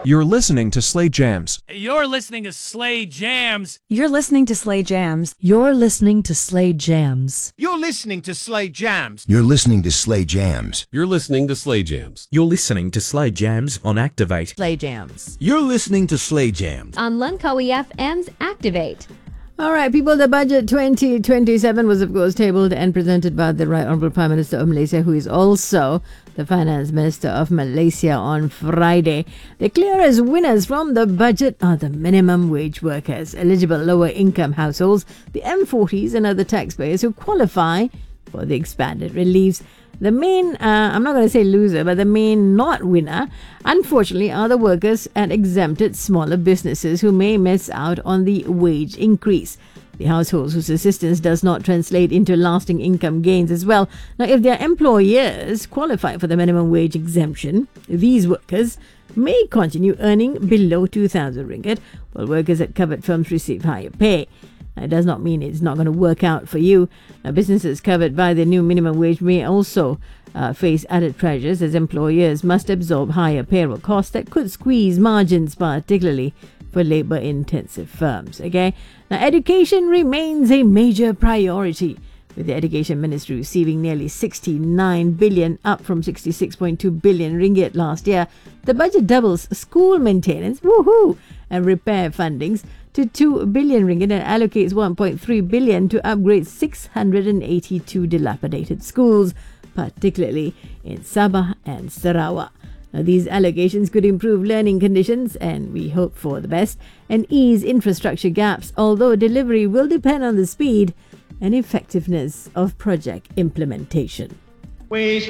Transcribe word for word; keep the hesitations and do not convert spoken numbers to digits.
You're listening to Slay Jams. You're listening to Slay Jams. You're listening to Slay Jams. You're listening to Slay Jams. You're listening to Slay Jams. You're listening to Slay Jams. You're listening to Slay Jams. You're listening to Slay Jams on Activate. Slay Jams. You're listening to Slay Jams on Lunkawi F M's Activate. All right, people, the budget twenty twenty-seven was, of course, tabled and presented by the Right Honourable Prime Minister of Malaysia, who is also the Finance Minister of Malaysia, on Friday. The clearest winners from the budget are the minimum wage workers, eligible lower income households, the M forties and other taxpayers who qualify for the expanded reliefs. The main, uh, I'm not going to say loser, but the main not winner, unfortunately, are the workers at exempted smaller businesses who may miss out on the wage increase. The households whose assistance does not translate into lasting income gains as well. Now, if their employers qualify for the minimum wage exemption, these workers may continue earning below two thousand ringgit, while workers at covered firms receive higher pay. It does not mean it's not going to work out for you. Now, businesses covered by the new minimum wage may also uh, face added pressures, as employers must absorb higher payroll costs that could squeeze margins, particularly for labour-intensive firms. Okay, now education remains a major priority, with the Education Ministry receiving nearly sixty-nine billion, up from sixty-six point two billion ringgit last year. The budget doubles school maintenance, woohoo, and repair fundings to two billion ringgit and allocates one point three billion to upgrade six hundred eighty-two dilapidated schools, particularly in Sabah and Sarawak. Now, these allocations could improve learning conditions, and we hope for the best, and ease infrastructure gaps, although delivery will depend on the speed and effectiveness of project implementation.